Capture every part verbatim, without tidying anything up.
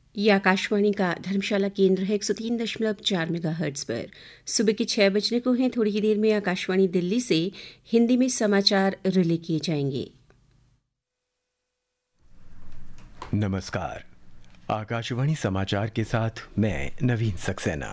ये आकाशवाणी का धर्मशाला केंद्र है एक सौ तीन दशमलव चार मेगाहर्ट्ज़ पर। सुबह के छह बजने को हैं। थोड़ी ही देर में आकाशवाणी दिल्ली से हिंदी में समाचार रिले किए जाएंगे। नमस्कार, आकाशवाणी समाचार के साथ मैं नवीन सक्सेना।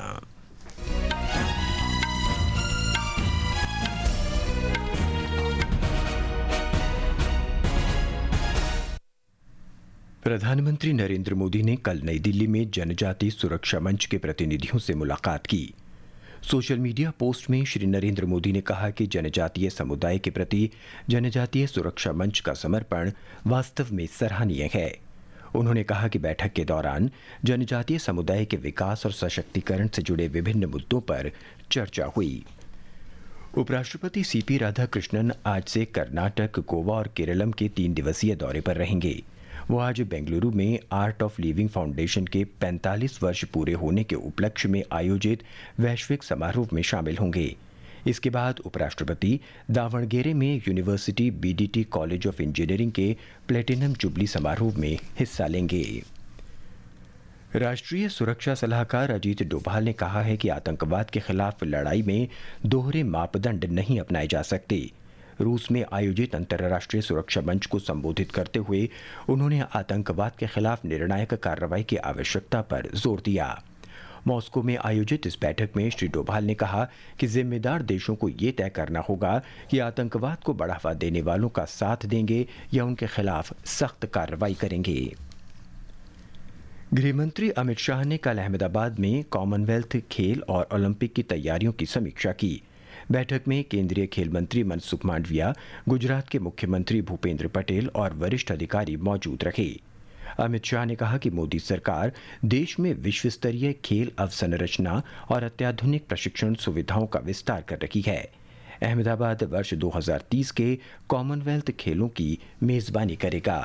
प्रधानमंत्री नरेंद्र मोदी ने कल नई दिल्ली में जनजातीय सुरक्षा मंच के प्रतिनिधियों से मुलाकात की। सोशल मीडिया पोस्ट में श्री नरेंद्र मोदी ने कहा कि जनजातीय समुदाय के प्रति जनजातीय सुरक्षा मंच का समर्पण वास्तव में सराहनीय है। उन्होंने कहा कि बैठक के दौरान जनजातीय समुदाय के विकास और सशक्तिकरण से जुड़े विभिन्न मुद्दों पर चर्चा हुई। उपराष्ट्रपति सीपी राधाकृष्णन आज से कर्नाटक, गोवा और केरलम के तीन दिवसीय दौरे पर रहेंगे। वो आज बेंगलुरु में आर्ट ऑफ लिविंग फाउंडेशन के पैंतालीस वर्ष पूरे होने के उपलक्ष्य में आयोजित वैश्विक समारोह में शामिल होंगे। इसके बाद उपराष्ट्रपति दावणगेरे में यूनिवर्सिटी बीडीटी कॉलेज ऑफ इंजीनियरिंग के प्लेटिनम जुबली समारोह में हिस्सा लेंगे। राष्ट्रीय सुरक्षा सलाहकार अजीत डोभाल ने कहा है कि आतंकवाद के खिलाफ लड़ाई में दोहरे मापदंड नहीं अपनाए जा सकते। रूस में आयोजित अंतर्राष्ट्रीय सुरक्षा मंच को संबोधित करते हुए उन्होंने आतंकवाद के खिलाफ निर्णायक कार्रवाई की आवश्यकता पर जोर दिया। मॉस्को में आयोजित इस बैठक में श्री डोभाल ने कहा कि जिम्मेदार देशों को ये तय करना होगा कि आतंकवाद को बढ़ावा देने वालों का साथ देंगे या उनके खिलाफ सख्त कार्रवाई करेंगे। गृहमंत्री अमित शाह ने कल अहमदाबाद में कॉमनवेल्थ खेल और ओलंपिक की तैयारियों की समीक्षा की। बैठक में केंद्रीय खेल मंत्री मनसुख मांडविया, गुजरात के मुख्यमंत्री भूपेंद्र पटेल और वरिष्ठ अधिकारी मौजूद रहे। अमित शाह ने कहा कि मोदी सरकार देश में विश्व स्तरीय खेल अवसंरचना और अत्याधुनिक प्रशिक्षण सुविधाओं का विस्तार कर रही है। अहमदाबाद वर्ष दो हज़ार तीस के कॉमनवेल्थ खेलों की मेजबानी करेगा।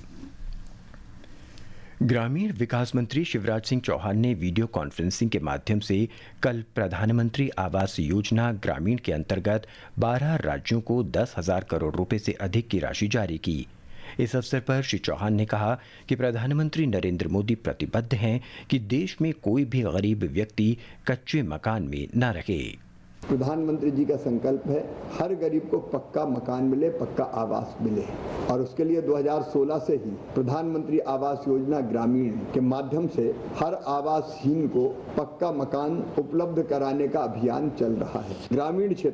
ग्रामीण विकास मंत्री शिवराज सिंह चौहान ने वीडियो कॉन्फ्रेंसिंग के माध्यम से कल प्रधानमंत्री आवास योजना ग्रामीण के अंतर्गत बारह राज्यों को दस हजार करोड़ रुपए से अधिक की राशि जारी की। इस अवसर पर श्री चौहान ने कहा कि प्रधानमंत्री नरेंद्र मोदी प्रतिबद्ध हैं कि देश में कोई भी गरीब व्यक्ति कच्चे मकान में न रहे। प्रधानमंत्री जी का संकल्प है हर गरीब को पक्का मकान मिले, पक्का आवास मिले, और उसके लिए दो हज़ार सोलह से ही प्रधानमंत्री आवास योजना ग्रामीण के माध्यम से हर आवासहीन को पक्का मकान उपलब्ध कराने का अभियान चल रहा है। ग्रामीण क्षेत्र